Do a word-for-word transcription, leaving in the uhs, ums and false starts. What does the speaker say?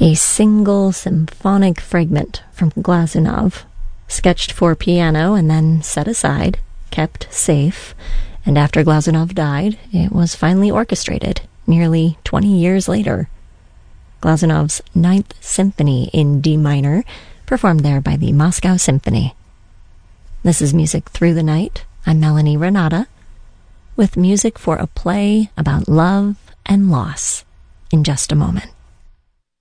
A single symphonic fragment from Glazunov, sketched for piano and then set aside, kept safe, and after Glazunov died, it was finally orchestrated nearly twenty years later. Glazunov's Ninth Symphony in D minor, performed there by the Moscow Symphony. This is Music Through the Night. I'm Melanie Renata, with music for a play about love and loss in just a moment.